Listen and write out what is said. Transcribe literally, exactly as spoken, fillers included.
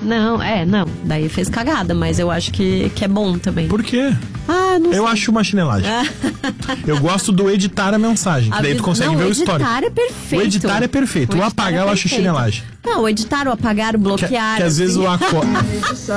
Não, é, não. Daí fez cagada, mas eu acho que, que é bom também. Por quê? Ah, não sei. Eu acho uma chinelagem. Eu gosto do editar a mensagem, que daí tu consegue não, ver o histórico. O editar é perfeito. O editar é perfeito. O, o apagar é eu acho chinelagem. Não, o editar, o apagar, o bloquear. Que, que às vezes o acordo...